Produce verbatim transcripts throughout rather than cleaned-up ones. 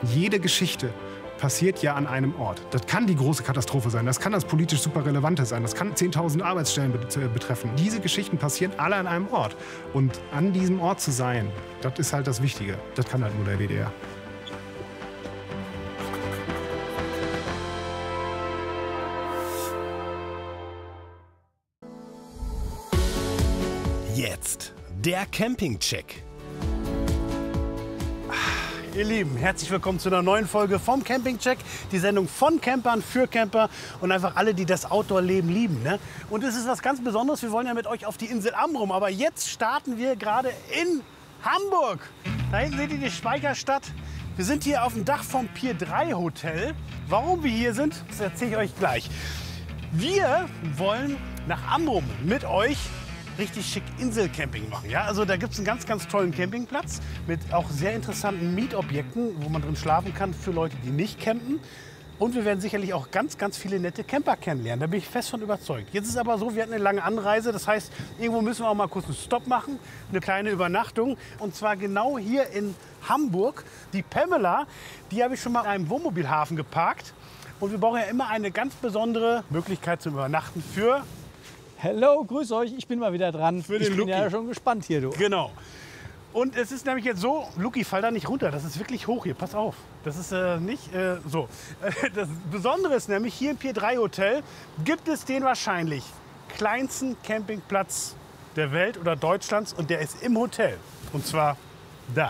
Jede Geschichte passiert ja an einem Ort. Das kann die große Katastrophe sein, das kann das politisch super Relevante sein, das kann zehntausend Arbeitsstellen betreffen. Diese Geschichten passieren alle an einem Ort. Und an diesem Ort zu sein, das ist halt das Wichtige. Das kann halt nur der W D R. Jetzt der Campingcheck. Ihr Lieben, herzlich willkommen zu einer neuen Folge vom Campingcheck. Die Sendung von Campern für Camper und einfach alle, die das Outdoor-Leben lieben. Ne? Und es ist was ganz Besonderes. Wir wollen ja mit euch auf die Insel Amrum. Aber jetzt starten wir gerade in Hamburg. Da hinten seht ihr die Speicherstadt. Wir sind hier auf dem Dach vom Pier drei Hotel. Warum wir hier sind, das erzähle ich euch gleich. Wir wollen nach Amrum mit euch richtig schick Inselcamping machen. Ja? Also da gibt es einen ganz, ganz tollen Campingplatz mit auch sehr interessanten Mietobjekten, wo man drin schlafen kann für Leute, die nicht campen. Und wir werden sicherlich auch ganz, ganz viele nette Camper kennenlernen. Da bin ich fest von überzeugt. Jetzt ist es aber so, wir hatten eine lange Anreise. Das heißt, irgendwo müssen wir auch mal kurz einen Stopp machen, eine kleine Übernachtung. Und zwar genau hier in Hamburg. Die Pamela, die habe ich schon mal in einem Wohnmobilhafen geparkt. Und wir brauchen ja immer eine ganz besondere Möglichkeit zum Übernachten für... Hallo, grüß euch, ich bin mal wieder dran. Für den ich bin Luki. ja schon gespannt hier, du. Genau. Und es ist nämlich jetzt so, Luki, fall da nicht runter, das ist wirklich hoch hier, pass auf. Das ist äh, nicht äh, so. Das Besondere ist nämlich, hier im Pier drei Hotel gibt es den wahrscheinlich kleinsten Campingplatz der Welt oder Deutschlands und der ist im Hotel. Und zwar da.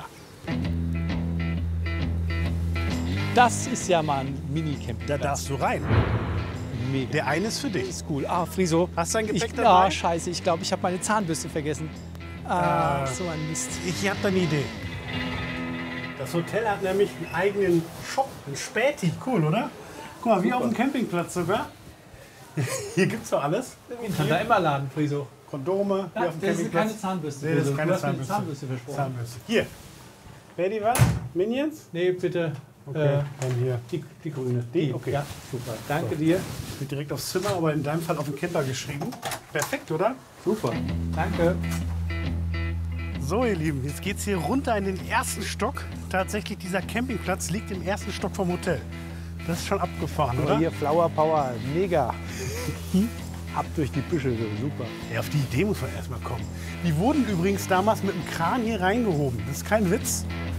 Das ist ja mal ein Mini-Campingplatz. Da darfst du rein. Mega. Der eine ist für dich. Ist cool. Ah, Friso. Hast du dein Gepäck ich, dabei? Ah, scheiße, ich glaube, ich habe meine Zahnbürste vergessen. Ah, Äh, so ein Mist. Ich habe da eine Idee. Das Hotel hat nämlich einen eigenen Shop, einen Späti. Cool, oder? Guck mal, wie auf dem Campingplatz sogar. Hier gibt's doch alles. Ich kann da immer laden, Friso. Kondome, Ja, hier auf dem das ist Campingplatz. keine Zahnbürste. Nee, das ist Friso. keine du hast mir eine Zahnbürste. Zahnbürste versprochen. Zahnbürste. Hier. Wer die was? Minions? Nee, bitte. Okay, Äh, dann hier. die, die grüne. Die? Okay. Ja, super. Danke dir. Wird direkt aufs Zimmer, aber in deinem Fall auf den Camper geschrieben. Perfekt, oder? Super. Danke. So, ihr Lieben, jetzt geht's hier runter in den ersten Stock. Tatsächlich, dieser Campingplatz liegt im ersten Stock vom Hotel. Das ist schon abgefahren, oder? Hier Flower Power, mega. Ab durch die Büsche, so super. Ja, auf die Idee muss man erstmal kommen. Die wurden übrigens damals mit dem Kran hier reingehoben. Das ist kein Witz.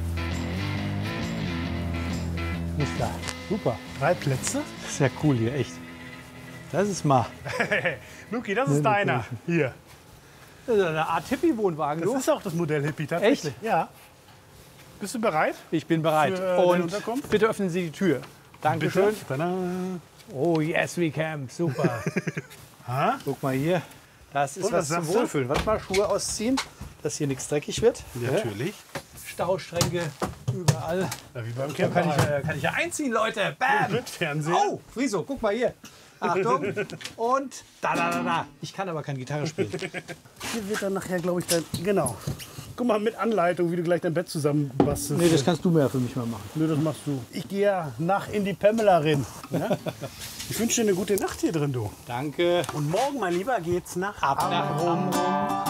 Nicht klar. Super. Drei Plätze. Das ist ja cool hier, echt. Das ist mal. Luki, das ist deiner. Hier. Das ist eine Art Hippie-Wohnwagen, Das du. ist auch das Modell Hippie, tatsächlich. Ja. Bist du bereit? Ich bin bereit. Für, äh, deine Und Unterkunft? bitte öffnen Sie die Tür. Dankeschön. Bitte? Tada. Oh, yes, we camp. Super. Ha? Guck mal hier. Das ist Und, was was zum sagst du? Wohlfühlen. Warte mal, Schuhe ausziehen, dass hier nichts dreckig wird. Natürlich. Staustränke überall. Ja, wie beim Da Camper. kann ich, äh, kann ich ja einziehen, Leute. Bam! Mit Fernseher. Oh, Friso, guck mal hier. Achtung. Und da, da, da, da. Ich kann aber keine Gitarre spielen. Hier wird dann nachher, glaube ich, dein... Genau. Guck mal, mit Anleitung, wie du gleich dein Bett zusammenbastelst. Nee, das kannst du mir für mich mal machen. Nö, das machst du. Ich gehe ja nach in die Pamela rein. Ja? Ich wünsche dir eine gute Nacht hier drin, du. Danke. Und morgen, mein Lieber, geht's nach Ab nach Amrum.